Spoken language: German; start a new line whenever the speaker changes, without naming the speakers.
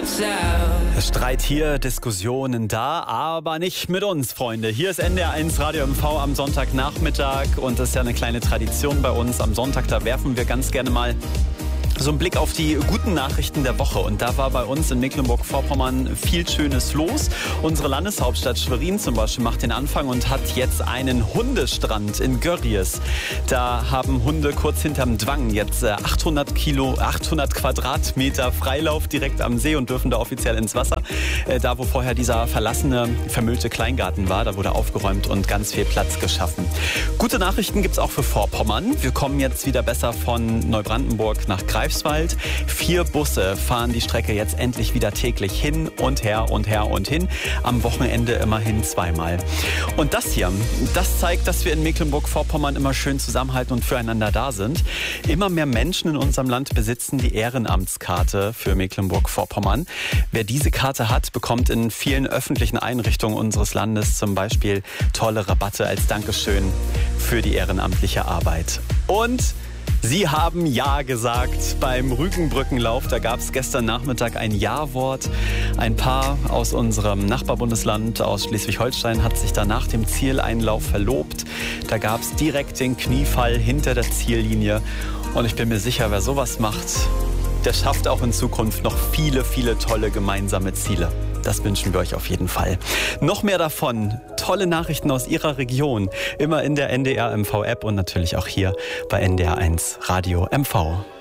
Streit hier, Diskussionen da, aber nicht mit uns, Freunde. Hier ist NDR1 Radio MV am Sonntagnachmittag und das ist ja eine kleine Tradition bei uns. Am Sonntag, da werfen wir ganz gerne mal so einen Blick auf die guten Nachrichten der Woche. Und da war bei uns in Mecklenburg-Vorpommern viel Schönes los. Unsere Landeshauptstadt Schwerin zum Beispiel macht den Anfang und hat jetzt einen Hundestrand in Görries. Da haben Hunde kurz hinterm Dwang jetzt 800 Quadratmeter Freilauf direkt am See und dürfen da offiziell ins Wasser. Da, wo vorher dieser verlassene, vermüllte Kleingarten war, da wurde aufgeräumt und ganz viel Platz geschaffen. Gute Nachrichten gibt's auch für Vorpommern. Wir kommen jetzt wieder besser von Neubrandenburg nach Greifswald. 4 Busse fahren die Strecke jetzt endlich wieder täglich hin und her und her und hin. Am Wochenende immerhin 2-mal. Und das hier, das zeigt, dass wir in Mecklenburg-Vorpommern immer schön zusammenhalten und füreinander da sind. Immer mehr Menschen in unserem Land besitzen die Ehrenamtskarte für Mecklenburg-Vorpommern. Wer diese Karte hat, bekommt in vielen öffentlichen Einrichtungen unseres Landes zum Beispiel tolle Rabatte als Dankeschön für die ehrenamtliche Arbeit. Und Sie haben Ja gesagt beim Rügenbrückenlauf. Da gab es gestern Nachmittag ein Ja-Wort. Ein Paar aus unserem Nachbarbundesland, aus Schleswig-Holstein, hat sich da nach dem Zieleinlauf verlobt. Da gab es direkt den Kniefall hinter der Ziellinie. Und ich bin mir sicher, wer sowas macht, der schafft auch in Zukunft noch viele, viele tolle gemeinsame Ziele. Das wünschen wir euch auf jeden Fall. Noch mehr davon, tolle Nachrichten aus Ihrer Region, immer in der NDR MV App und natürlich auch hier bei NDR1 Radio MV.